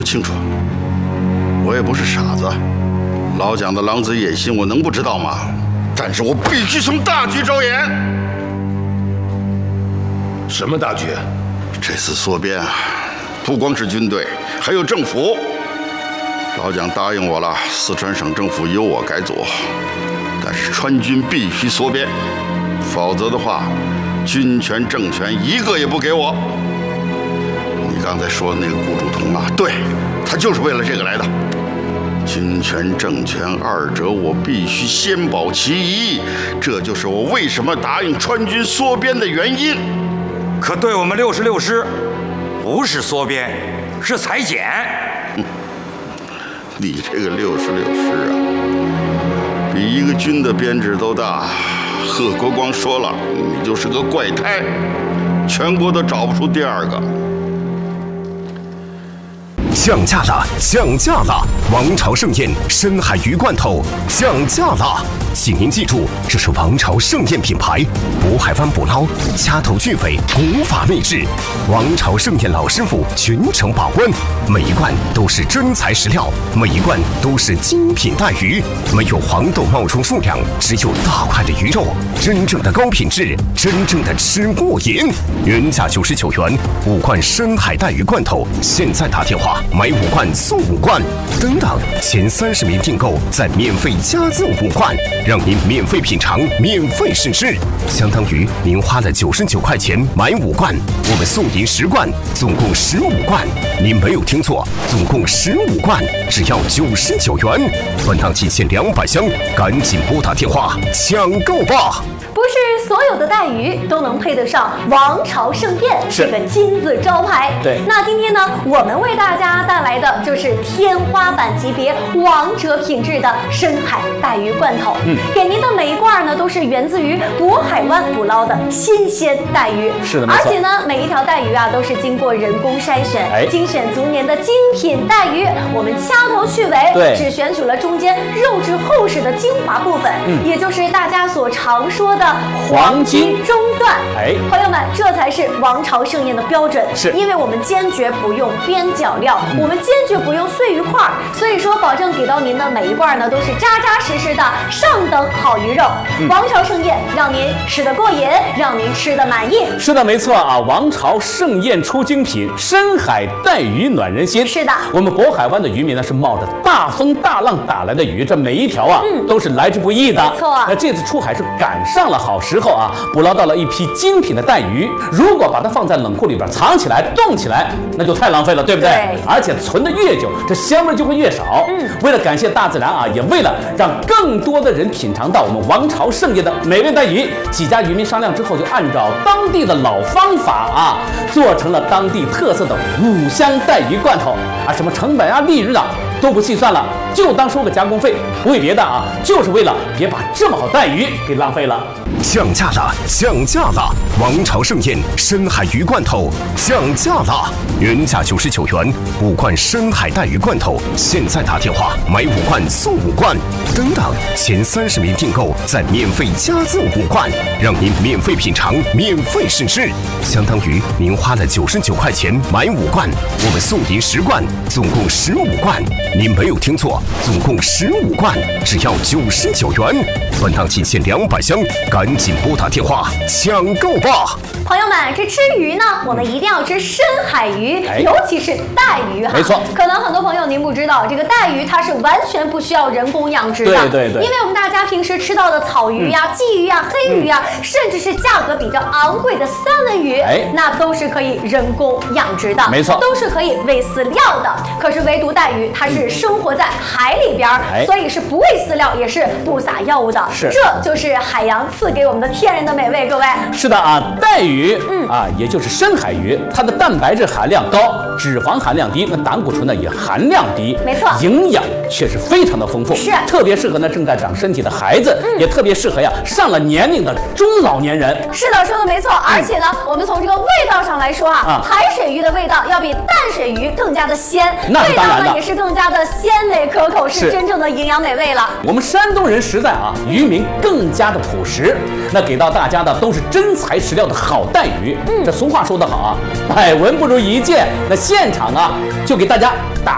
清楚，我也不是傻子。老蒋的狼子野心，我能不知道吗？但是我必须从大局着眼。 什么大局？ 这次缩编啊，不光是军队，还有政府。老蒋答应我了，四川省政府由我改组，但是川军必须缩编，否则的话，军权政权一个也不给我。你刚才说的那个顾祝同啊，对，他就是为了这个来的。军权政权二者我必须先保其一，这就是我为什么答应川军缩编的原因。 可对我们66师，不是缩编，是裁减。 你这个66师啊，比一个军的编制都大。贺国光说了，你就是个怪胎，全国都找不出第二个。 降价了，降价了！王朝盛宴深海鱼罐头降价了，请您记住，这是王朝盛宴品牌，渤海湾捕捞，掐头去尾，古法秘制。王朝盛宴老师傅全程把关，每一罐都是真材实料，每一罐都是精品带鱼，没有黄豆冒充数量，只有大块的鱼肉，真正的高品质，真正的吃过瘾。原价99元，5罐深海带鱼罐头，现在打电话。买5罐送5罐，等等，前30名订购再免费加赠5罐，让您免费品尝，免费试吃，相当于您花了99块钱买5罐，我们送您10罐，总共15罐。您没有听错，总共15罐，只要99元。本档仅限200箱，赶紧拨打电话抢购吧！ 不是所有的带鱼都能配得上王朝盛宴这个金字招牌。 对， 那今天呢，我们为大家带来的就是天花板级别、王者品质的深海带鱼罐头。给您的每一罐呢，都是源自于渤海湾捕捞的新鲜带鱼。 是的，没错。 而且呢，每一条带鱼啊，都是经过人工筛选，精选足年的精品带鱼。我们掐头去尾， 对， 只选取了中间肉质厚实的精华部分，也就是大家所常说的黄金中段。朋友们，这才是王朝盛宴的标准。 是， 因为我们坚决不用边角料，我们坚决不用碎鱼块，所以说保证给到您的每一罐呢都是扎扎实实的上等好鱼肉。王朝盛宴让您吃得过瘾，让您吃得满意。 是的，没错啊！王朝盛宴出精品，深海带鱼暖人心。 是的， 我们渤海湾的渔民呢是冒着大风大浪打来的鱼，这每一条啊都是来之不易的。 没错， 那这次出海是赶上了好时候啊，捕捞到了一批精品的带鱼。如果把它放在冷库里边藏起来、冻起来，那就太浪费了，对不对？ 对。 而且存得越久，这香味就会越少。为了感谢大自然啊，也为了让更多的人品尝到我们王朝盛宴的美味带鱼，几家渔民商量之后，就按照当地的老方法啊，做成了当地特色的5香带鱼罐头啊，什么成本啊、利润啊都不细算了，就当收个加工费，不为别的啊，就是为了别把这么好带鱼给浪费了。 降价了，降价了！王朝盛宴深海鱼罐头降价了，原价99元，5罐深海带鱼罐头，现在打电话买5罐送5罐，等等，前30名订购再免费加赠5罐，让您免费品尝，免费试吃，相当于您花了99块钱买5罐，我们送您10罐，总共15罐。您没有听错，总共15罐，只要99元。本档仅限200箱，赶紧拨打电话抢购吧！ 朋友们，这吃鱼呢，我们一定要吃深海鱼，尤其是带鱼哈。 没错。 可能很多朋友您不知道，这个带鱼它是完全不需要人工养殖的。 对。 因为我们大家平时吃到的草鱼呀、鲫鱼呀、黑鱼呀，甚至是价格比较昂贵的三文鱼，那都是可以人工养殖的。 没错。 都是可以喂饲料的。可是唯独带鱼，它是生活在海里边，所以是不喂饲料，也是不撒药物的。 是。 这就是海洋赐给我们的天然的美味，各位。 是的啊，带鱼啊，也就是深海鱼，它的蛋白质含量高，脂肪含量低，那胆固醇呢也含量低， 没错， 营养却是非常的丰富， 是特别适合呢正在长身体的孩子，也特别适合呀上了年龄的中老年人。 是的，说的没错。而且呢，我们从这个味道上来说啊，海水鱼的味道要比淡水鱼更加的鲜， 那是当然的， 味道呢也是更加的鲜美可口，是真正的营养美味了。 我们山东人实在啊，渔民更加的朴实，那给到大家的都是真材实料的好带鱼。这俗话说得好啊，百闻不如一见。那现场啊，就给大家打